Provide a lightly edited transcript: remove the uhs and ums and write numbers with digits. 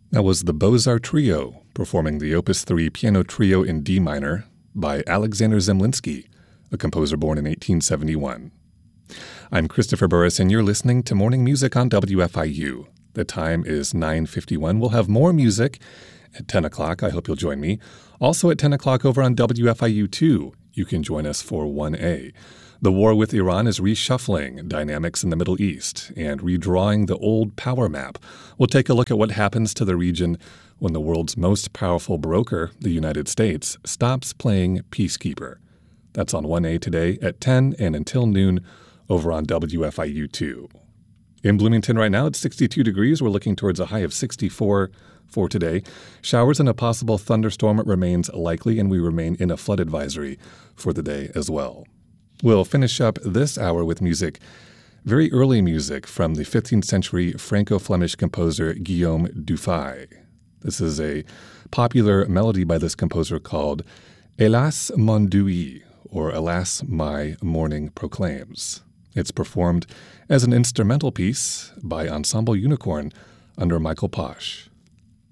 That was the Beaux-Arts Trio performing the Opus 3 Piano Trio in D minor by Alexander Zemlinsky, a composer born in 1871. I'm Christopher Burris, and you're listening to Morning Music on WFIU. The time is 9:51. We'll have more music at 10 o'clock. I hope you'll join me. Also at 10 o'clock over on WFIU2, you can join us for 1A. The war with Iran is reshuffling dynamics in the Middle East and redrawing the old power map. We'll take a look at what happens to the region when the world's most powerful broker, the United States, stops playing peacekeeper. That's on 1A today at 10 and until noon over on WFIU2. In Bloomington right now, it's 62 degrees. We're looking towards a high of 64 for today. Showers and a possible thunderstorm remains likely, and we remain in a flood advisory for the day as well. We'll finish up this hour with music, very early music from the 15th century Franco-Flemish composer Guillaume Dufay. This is a popular melody by this composer called Hélas mon Douy, or Alas My Morning Proclaims. It's performed as an instrumental piece by Ensemble Unicorn under Michael Posh.